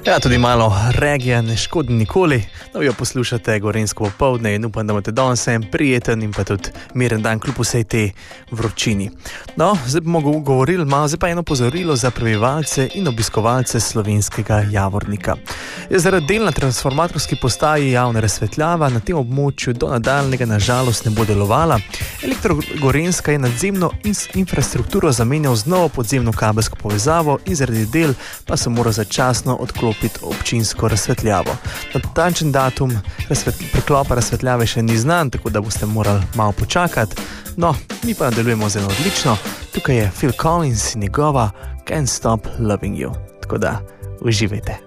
Ja, tudi malo regija ne škodi nikoli. No, jo poslušate Gorenjsko popoldne in upam, da imate danes en prijeten in pa tudi miren dan kljub vsej te vročini. No, zdaj bomo govorili malo, zdaj pa eno pozorilo za prebivalce in obiskovalce Slovenskega Javornika. Zaradi del na transformatorski postaji javna razsvetljava na tem območju do nadaljnjega nažalost ne bo delovala. Elektro Gorenjska je nadzemno infrastrukturo zamenjal z novo podzemno kabelsko povezavo in zaradi del pa se mora začasno odklopiti občinsko razsvetljavo. Natančen datum preklopa razsvetljave še ni znan, tako da boste morali malo počakati. No, mi pa nadaljujemo zelo odlično. Tukaj je Phil Collins in njegova Can't Stop Loving You. Tako da uživajte.